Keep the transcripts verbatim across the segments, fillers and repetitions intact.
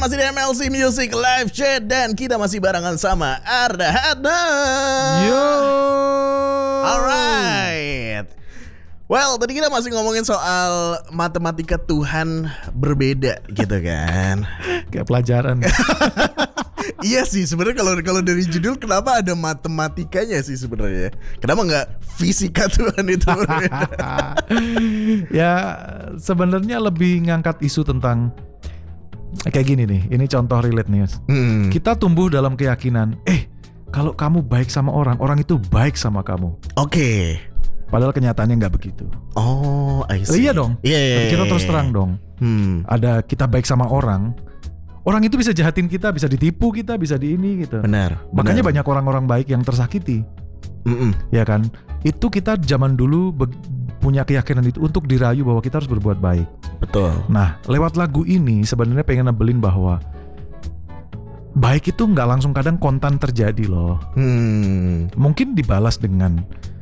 masih di M L C Music Live Chat dan kita masih barengan sama Arda Hadam. Yo. Alright. Well, tadi kita masih ngomongin soal matematika Tuhan berbeda gitu kan. Kayak pelajaran. Iya sih, sebenarnya kalau kalau dari judul kenapa ada matematikanya sih sebenarnya? Kenapa nggak fisika Tuhan itu berbeda? Ya sebenarnya lebih ngangkat isu tentang kayak gini nih. Ini contoh relate nih. Hmm. Kita tumbuh dalam keyakinan, eh kalau kamu baik sama orang, orang itu baik sama kamu. Oke. Okay. Padahal kenyataannya nggak begitu. Oh, I see. Oh, iya dong. Iya. Yeah, yeah, kita terus terang dong. Hmm. Ada kita baik sama orang, orang itu bisa jahatin kita, bisa ditipu kita, bisa di ini gitu. Benar. Makanya benar. banyak orang-orang baik yang tersakiti. Mm-mm. Ya kan? Itu kita zaman dulu be- punya keyakinan itu untuk dirayu bahwa kita harus berbuat baik. Betul. Nah, lewat lagu ini sebenarnya pengen nebelin bahwa baik itu nggak langsung kadang kontan terjadi loh. Hmm. Mungkin dibalas dengan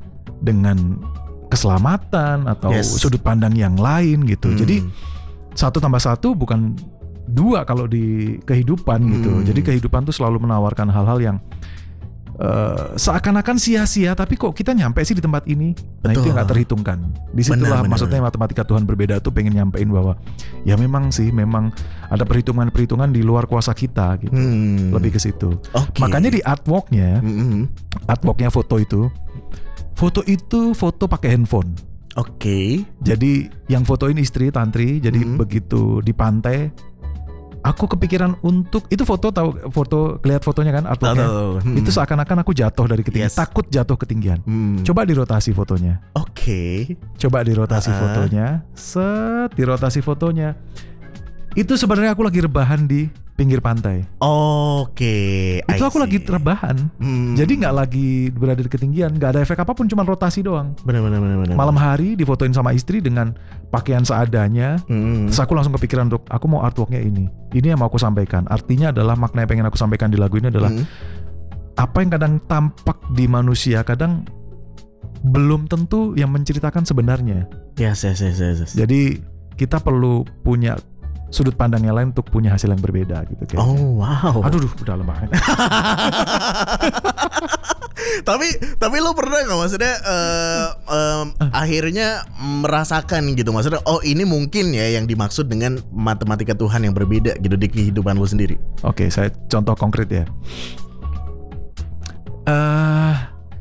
dengan keselamatan atau Yes. sudut pandang yang lain gitu. Hmm. Jadi satu tambah satu bukan dua kalau di kehidupan gitu. Hmm. Jadi kehidupan tuh selalu menawarkan hal-hal yang uh, seakan-akan sia-sia, tapi kok kita nyampe sih di tempat ini. Nah, Betul. itu yang nggak terhitungkan. Disitulah Benar, benar, maksudnya matematika Tuhan berbeda tuh pengen nyampein bahwa ya memang sih memang ada perhitungan-perhitungan di luar kuasa kita gitu. Hmm. Lebih ke situ. Okay. Makanya di artworknya, Mm-mm. artworknya foto itu, foto itu foto pakai handphone. Oke. Okay. Jadi yang fotoin istri tantri. Jadi Hmm. begitu di pantai, aku kepikiran untuk itu foto tahu foto lihat fotonya kan artworknya. Tahu. Hmm. Itu seakan-akan aku jatuh dari ketinggian, Yes. takut jatuh ketinggian. Hmm. Coba dirotasi fotonya. Oke. Okay. Coba dirotasi Uh-uh. fotonya. Set, dirotasi fotonya. Itu sebenarnya aku lagi rebahan di pinggir pantai. Oke. Itu aku lagi rebahan. Hmm. Jadi nggak lagi berada di ketinggian, nggak ada efek apapun, cuma rotasi doang. Benar benar benar benar. Malam hari difotoin sama istri dengan pakaian seadanya. Hmm. Terus aku langsung kepikiran untuk aku mau artworknya ini. Ini yang mau aku sampaikan. Artinya adalah makna yang pengen aku sampaikan di lagu ini adalah Hmm. apa yang kadang tampak di manusia kadang belum tentu yang menceritakan sebenarnya. Yes yes yes yes. yes. Jadi kita perlu punya sudut pandang yang lain untuk punya hasil yang berbeda gitu kayaknya. Oh wow. Aduh, duh, udah lemah. tapi tapi lo pernah nggak maksudnya uh, um, akhirnya merasakan gitu maksudnya oh ini mungkin ya yang dimaksud dengan matematika Tuhan yang berbeda gitu di kehidupan lo sendiri. Oke, saya contoh konkret ya. Uh,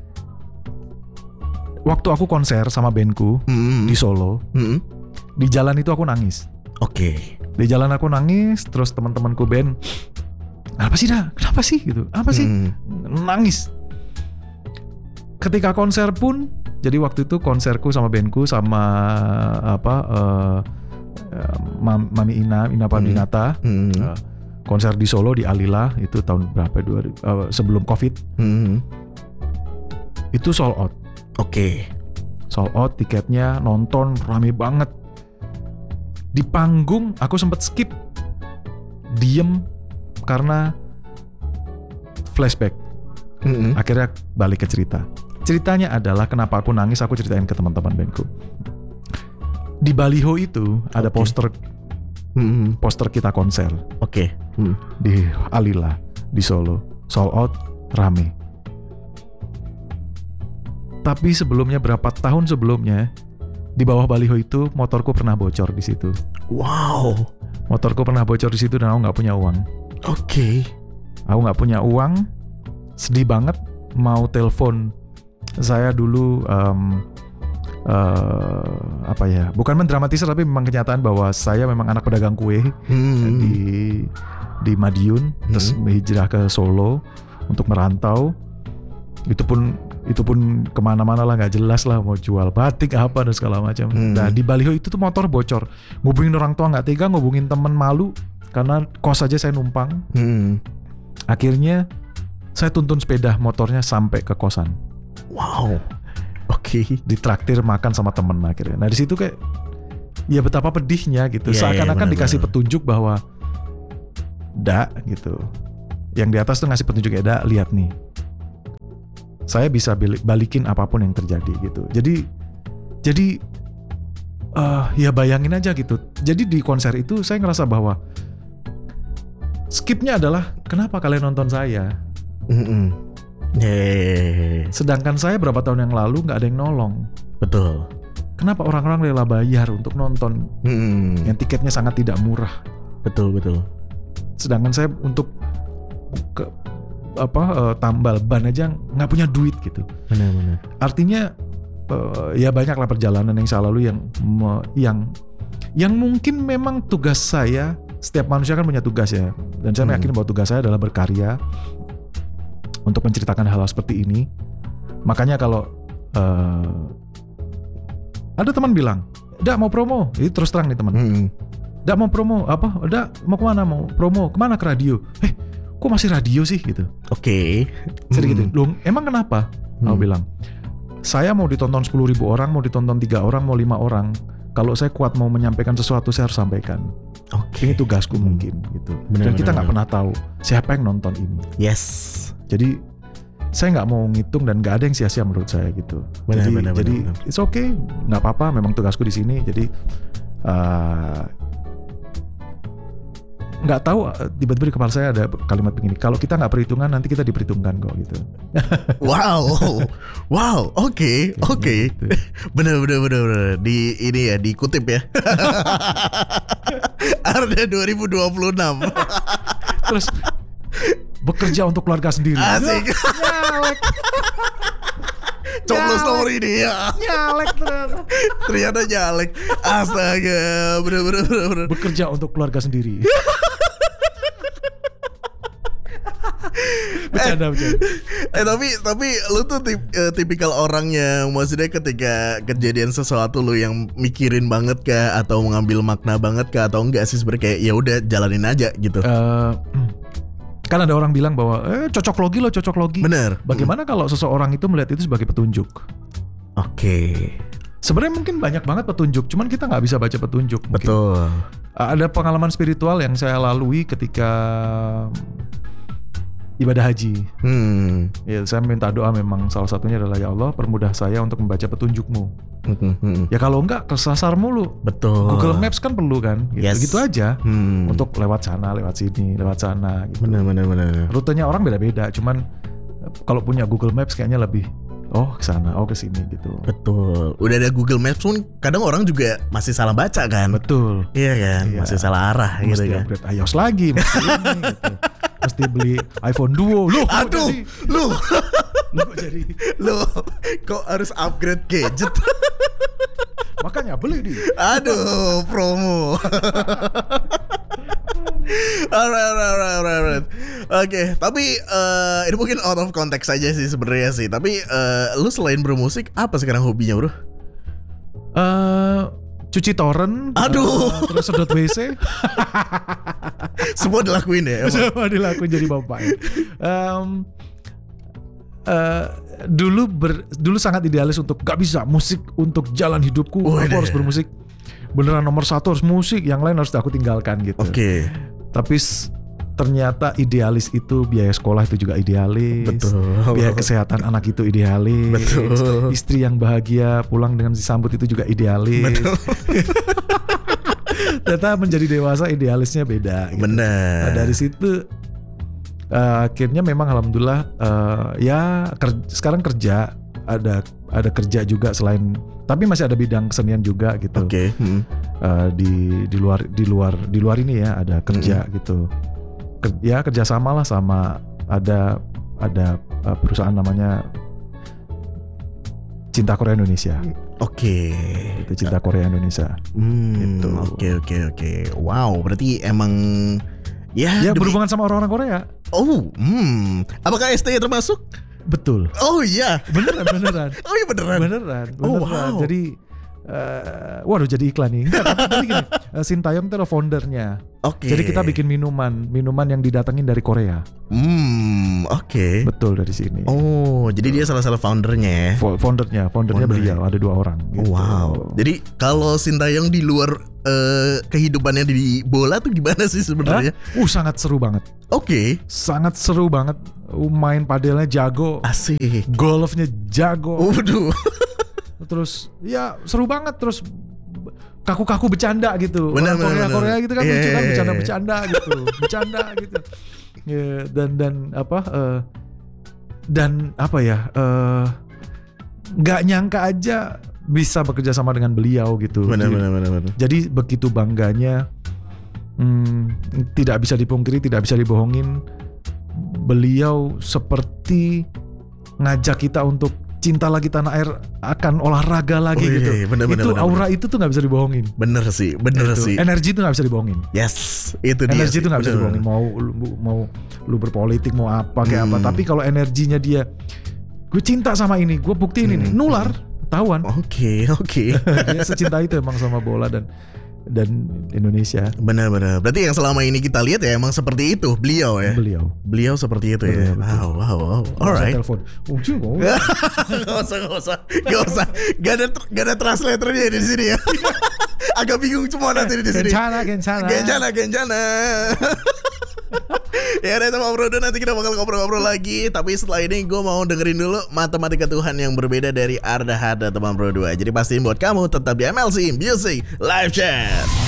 waktu aku konser sama bandku Hmm. di Solo, Hmm. di jalan itu aku nangis. Oke. Di jalan aku nangis, terus teman-temanku band, apa sih dah? Kenapa sih gitu? Apa sih? Hmm. Nangis. Ketika konser pun, jadi waktu itu konserku sama bandku sama apa? Uh, uh, Mam- Mami Ina, Ina Pandinata, Hmm. uh, konser di Solo di Alila itu tahun berapa? Dua, uh, sebelum COVID. Hmm. Itu sold out. Oke. Sold out tiketnya, nonton rame banget. Di panggung aku sempet skip, diem karena flashback. Hmm. Akhirnya balik ke cerita. Ceritanya adalah kenapa aku nangis, aku ceritain ke teman-teman bandku. Di baliho itu ada Oke. poster Hmm. poster kita konser Oke. Hmm. di Alila di Solo, sold out, rame. Tapi sebelumnya berapa tahun sebelumnya di bawah baliho itu motorku pernah bocor di situ. Wow. Motorku pernah bocor di situ dan aku nggak punya uang. Oke. Aku nggak punya uang, sedih banget. Mau telepon saya dulu, um, uh, apa ya? Bukan mendramatisir tapi memang kenyataan bahwa saya memang anak pedagang kue Hmm. di di Madiun, terus Hmm. hijrah ke Solo untuk merantau. Itu pun itu pun kemana-mana lah, nggak jelas lah mau jual batik apa dan segala macam. Hmm. Nah di baliho itu tuh motor bocor, ngubungin orang tua nggak tega, ngubungin temen malu karena kos aja saya numpang. Hmm. Akhirnya saya tuntun sepeda motornya sampai ke kosan, Wow. Oke. ditraktir makan sama temen akhirnya. Nah di situ kayak ya betapa pedihnya gitu, Iya, iya, seakan-akan benar, dikasih benar. petunjuk bahwa dak gitu, yang di atas tuh ngasih petunjuk ya dak, lihat nih, saya bisa balikin apapun yang terjadi gitu. Jadi jadi uh, ya bayangin aja gitu. Jadi di konser itu saya ngerasa bahwa skipnya adalah kenapa kalian nonton saya? Mm-mm. Yeah. Sedangkan saya berapa tahun yang lalu nggak ada yang nolong. Betul. Kenapa orang-orang rela bayar untuk nonton Mm-mm. yang tiketnya sangat tidak murah? Betul betul. Sedangkan saya untuk ke apa uh, tambal ban aja nggak punya duit gitu. Benar-benar. Artinya uh, ya banyaklah perjalanan yang saya lalui yang me, yang yang mungkin memang tugas saya. Setiap manusia kan punya tugas ya, dan saya Hmm. yakin bahwa tugas saya adalah berkarya untuk menceritakan hal-hal seperti ini. Makanya kalau uh, ada teman bilang, "Dak mau promo," itu terus terang nih teman. Mm-mm. "Dak mau promo apa? Dak mau kemana? Mau promo kemana? Ke radio?" Eh, kok masih radio sih gitu? Oke. Sering gitu. Mm. Loh, emang kenapa? Aku Hmm. bilang, saya mau ditonton sepuluh ribu orang, mau ditonton tiga orang, mau lima orang. Kalau saya kuat mau menyampaikan sesuatu, saya harus sampaikan. Oke. Ini tugasku mungkin gitu. Benar, Dan kita benar, nggak pernah tahu siapa yang nonton ini. Yes. Jadi saya nggak mau ngitung dan nggak ada yang sia-sia menurut saya gitu. Benar, jadi benar, jadi benar, benar. it's okay, nggak apa-apa. Memang tugasku di sini. Jadi uh, nggak tahu uh, tiba-tiba di kepala saya ada kalimat begini. Kalau kita nggak perhitungan, nanti kita diperhitungkan kok gitu. Wow. Wow. Oke. Oke. Gitu. Bener bener bener bener. Di ini ya dikutip ya. Arda dua ribu dua puluh enam. Terus bekerja untuk keluarga sendiri. Asik. Nyalek, Coblos nomor ini ya. nyalek ternyata. Ternyata nyalek. Astaga. Bener bener bener bener. Bekerja untuk keluarga sendiri. Bercanda, bercanda. Eh tapi tapi lu tuh tip, eh, tipikal orang yang maksudnya ketika kejadian sesuatu lu yang mikirin banget kah atau mengambil makna banget kah atau enggak sih sebenarnya kayak ya udah jalanin aja gitu. Eh, kan ada orang bilang bahwa eh cocok logi lo cocok logi. Bener. Bagaimana kalau seseorang itu melihat itu sebagai petunjuk? Oke. Sebenarnya mungkin banyak banget petunjuk, cuman kita nggak bisa baca petunjuk. Mungkin. Betul. Ada pengalaman spiritual yang saya lalui ketika ibadah haji. Hmm. Ya, saya minta doa memang salah satunya adalah ya Allah permudah saya untuk membaca petunjukmu. Hmm, hmm. Ya kalau enggak kesasar mulu. Betul. Google Maps kan perlu kan, gitu, Yes. gitu aja. Hmm. Untuk lewat sana, lewat sini, lewat sana. Gitu. Bener bener bener. Rutenya orang beda-beda, cuman kalau punya Google Maps kayaknya lebih oh ke sana, oh ke sini gitu. Betul. Udah ada Google Maps pun kadang orang juga masih salah baca kan. Betul. Iya kan, Iya. masih salah arah gitu Mesti kan. upgrade iOS lagi, mesti ini gitu. Mesti beli iPhone Duo. Loh, kok Aduh, jadi, lu, loh, kok jadi. lu, kok harus upgrade gadget? Makanya beli di. Aduh, promo. Alright, alright, alright, alright, alright. Oke, tapi eh, ini mungkin out of context aja sih sebenarnya sih. Tapi eh, lu selain bermusik, apa sekarang hobinya, bro? Eh, cuci torrent. Aduh. eh, terus sedot W C. Semua dilakuin ya. Emang? Semua dilakuin jadi bapak. Em, eh, dulu ber, dulu sangat idealis untuk gak bisa musik untuk jalan hidupku. Oh, Aku ada. harus bermusik. Beneran nomor satu harus musik, yang lain harus aku tinggalkan gitu. Oke, Tapi s- ternyata idealis itu biaya sekolah itu juga idealis. betul. Biaya kesehatan anak itu idealis. Betul. Istri yang bahagia pulang dengan disambut itu juga idealis. Betul. Ternyata menjadi dewasa idealisnya beda. Gitu. Benar. Nah, dari situ uh, akhirnya memang alhamdulillah uh, ya ker- sekarang kerja ada ada kerja juga selain tapi masih ada bidang kesenian juga gitu. Oke. Hmm. Uh, di di luar di luar di luar ini ya ada kerja gitu. Ker- ya kerjasama lah sama ada ada uh, perusahaan namanya Cinta Korea Indonesia. Oke. Itu Cinta Korea Indonesia. Hmm, Gitu. Oke oke oke. Wow, berarti emang ya. Ya demi- berhubungan sama orang-orang Korea. Oh, hmm. Apakah S T Y termasuk? Betul. Oh iya. Beneran beneran. Oh iya beneran. Beneran, Oh, beneran. wow. Jadi eh, waduh jadi iklan nih. Enggak, tapi, tapi gini, eh, Sintayong itu adalah foundernya. Oke. Jadi kita bikin minuman, minuman yang didatengin dari Korea. Hmm, oke. Betul dari sini. Oh, jadi dia salah satu foundernya ya. Fo- Foundernya, foundernya Founder. beliau ada dua orang. Oh, gitu. wow. Jadi kalau Sintayong di luar eh, kehidupannya di bola tuh gimana sih Hah? sebenarnya? Uh sangat seru banget, Oke. sangat seru banget. Uh, main padelnya jago, Asik. golfnya jago. Waduh. Terus ya seru banget. Terus kaku-kaku bercanda gitu. Bener, Orang Korea bener, Korea bener. gitu kan Iya, lucu kan iya, iya. bercanda-bercanda gitu, bercanda gitu. Ya, dan dan apa? eh, dan apa ya? eh, Nggak nyangka aja bisa bekerja sama dengan beliau gitu. Benar, Jadi- benar, benar, benar. Jadi begitu bangganya, hmm, tidak bisa dipungkiri, tidak bisa dibohongin. Beliau seperti ngajak kita untuk cinta lagi tanah air, akan olahraga lagi Oh, iya, gitu. iya, benar, benar, itu benar, aura itu tuh nggak bisa dibohongin. Bener sih, bener Itu. sih. Energi itu nggak bisa dibohongin. Yes, itu dia. Energi sih. itu nggak bisa Bener, dibohongin. Mau lu, mau lu berpolitik mau apa kayak apa. Hmm. Tapi kalau energinya dia, gue cinta sama ini, gue buktiin ini, Hmm. nular, ketahuan. Oke, oke. Dia secinta itu emang sama bola dan dan Indonesia. Benar-benar. Berarti yang selama ini kita lihat ya emang seperti itu beliau ya. Beliau. Beliau seperti itu ya. Beliau, betul. Wow, wow, wow. Saya Alright. telepon. Oh, Cing, oh. Gak usah, gak usah, gak usah. Gak ada, gak ada translatornya di sini ya. Agak bingung semua nanti di sini. Kencana, kencana. Genjana, genjana. Ya udah teman bro, nanti kita bakal ngobrol-ngobrol lagi. Tapi setelah ini gue mau dengerin dulu Matematika Tuhan yang berbeda dari Arda Hada teman bro dua. Jadi pastiin buat kamu tetap di M L C Music Live Chat.